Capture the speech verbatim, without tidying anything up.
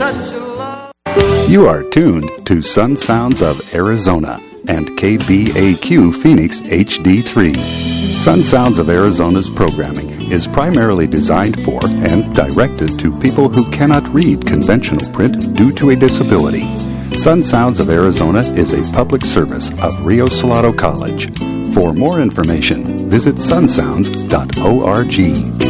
such a love. You are tuned to Sun Sounds of Arizona and K B A Q Phoenix H D three. Sun Sounds of Arizona's programming is primarily designed for and directed to people who cannot read conventional print due to a disability. Sun Sounds of Arizona is a public service of Rio Salado College. For more information, visit sun sounds dot org.